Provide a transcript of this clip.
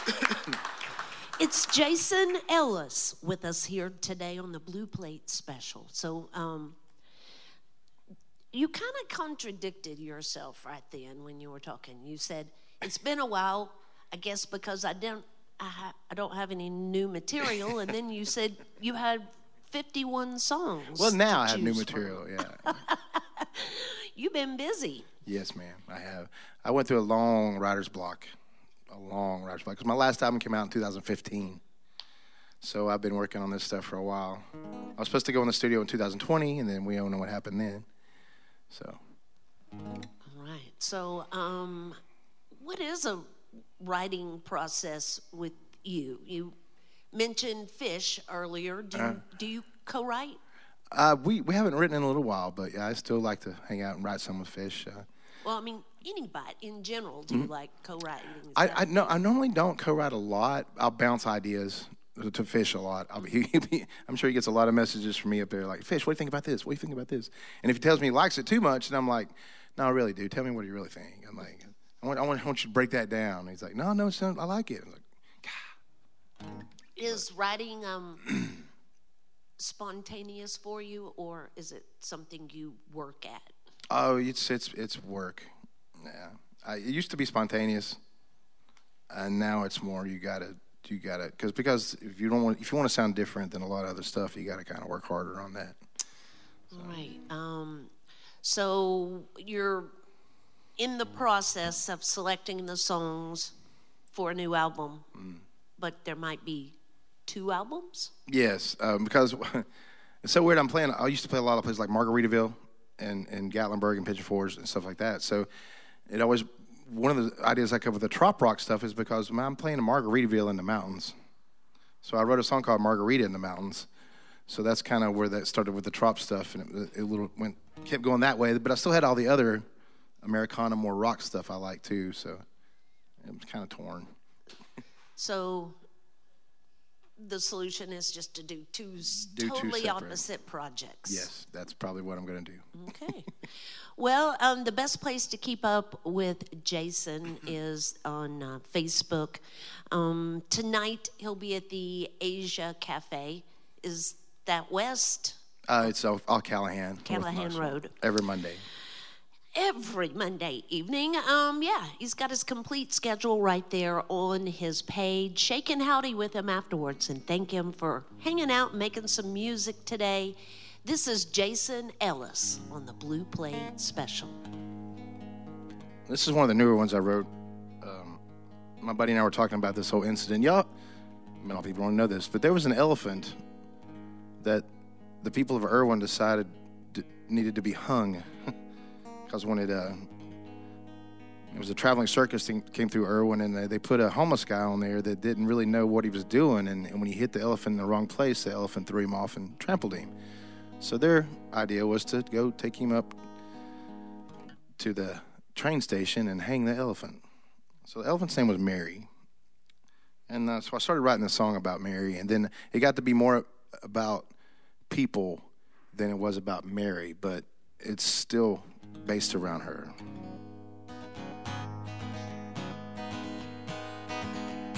It's Jason Ellis with us here today on the Blue Plate Special. So you kind of contradicted yourself right then when you were talking. You said, it's been a while, I guess because I don't have any new material. And then you said you had 51 songs. Well, now I have new material, yeah. You've been busy. Yes, ma'am, I have. I went through a long writer's block. Because my last album came out in 2015. So I've been working on this stuff for a while. I was supposed to go in the studio in 2020, and then we don't know what happened then. So. All right. So what is a writing process with you? You mentioned Fish earlier. Do you co-write? We haven't written in a little while, but yeah, I still like to hang out and write some with Fish. Well, I mean, anybody in general, do you like co-writing? I normally don't co-write a lot. I'll bounce ideas to Fish a lot. I'm sure he gets a lot of messages from me up there like, Fish, what do you think about this? What do you think about this? And if he tells me he likes it too much, then I'm like, no, I really do. Tell me what you really think. I'm like, I want you to break that down. And he's like, no, son, I like it. I'm like, God. Is writing spontaneous for you, or is it something you work at? Oh, it's work. Yeah, it used to be spontaneous, and now it's more you gotta because if you want to sound different than a lot of other stuff, you gotta kind of work harder on that. So. Right. So you're in the process of selecting the songs for a new album, but there might be 2 albums. Yes, because it's so weird. I used to play a lot of places like Margaritaville. And Gatlinburg and Pigeon Forge and stuff like that. So it always, one of the ideas I come with the trop rock stuff is because I'm playing in Margaritaville in the mountains. So I wrote a song called Margarita in the Mountains. So that's kind of where that started with the trop stuff, and it kept going that way. But I still had all the other Americana, more rock stuff I like too. So it was kind of torn. So the solution is just to do two totally opposite projects. Yes, that's probably what I'm going to do. Okay. Well, the best place to keep up with Jason is on Facebook. Tonight he'll be at the Asia Cafe. Is that west? It's off Callahan. Callahan Road. Every Monday. Every Monday evening. He's got his complete schedule right there on his page. Shake and howdy with him afterwards and thank him for hanging out and making some music today. This is Jason Ellis on the Blue Plate Special. This is one of the newer ones I wrote. My buddy and I were talking about this whole incident. Y'all, a lot of people don't know this, but there was an elephant that the people of Irwin decided needed to be hung. Because when it was a traveling circus thing came through Irwin, and they put a homeless guy on there that didn't really know what he was doing, and when he hit the elephant in the wrong place, the elephant threw him off and trampled him. So their idea was to go take him up to the train station and hang the elephant. So the elephant's name was Mary. And so I started writing this song about Mary, and then it got to be more about people than it was about Mary, but it's still based around her.